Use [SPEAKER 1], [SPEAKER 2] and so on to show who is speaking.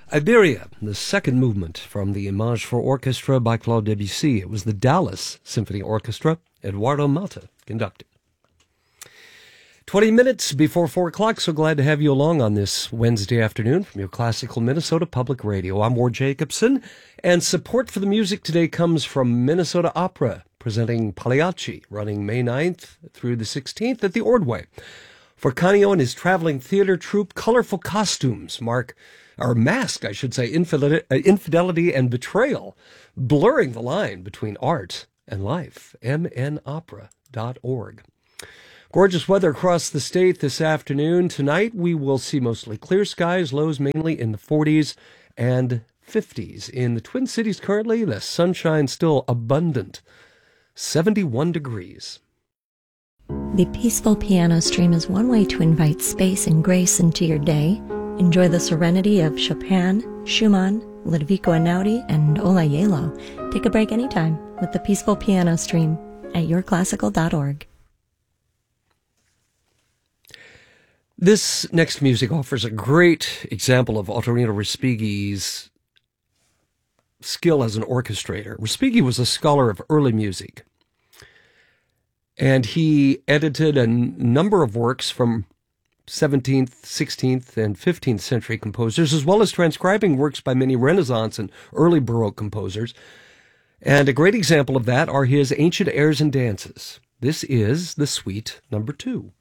[SPEAKER 1] Iberia, the second movement from the Image for Orchestra by Claude Debussy. It was the Dallas Symphony Orchestra, Eduardo Malta conducted. 20 minutes before 4 o'clock, so glad to have you along on this Wednesday afternoon from your Classical Minnesota Public Radio. I'm Ward Jacobson, and support for the music today comes from Minnesota Opera, presenting Pagliacci, running May 9th through the 16th at the Ordway. For Canio and his traveling theater troupe, colorful costumes mask infidelity and betrayal, blurring the line between art and life. mnopera.org. Gorgeous weather across the state this afternoon. Tonight we will see mostly clear skies, lows mainly in the 40s and 50s. In the Twin Cities currently, the sunshine still abundant, 71 degrees.
[SPEAKER 2] The Peaceful Piano Stream is one way to invite space and grace into your day. Enjoy the serenity of Chopin, Schumann, Ludovico Einaudi, and Ola Yelo. Take a break anytime with the Peaceful Piano Stream at yourclassical.org.
[SPEAKER 1] This next music offers a great example of Ottorino Respighi's skill as an orchestrator. Respighi was a scholar of early music, and he edited a number of works from 17th, 16th, and 15th century composers, as well as transcribing works by many Renaissance and early Baroque composers. And a great example of that are his ancient airs and dances. This is the Suite No. 2.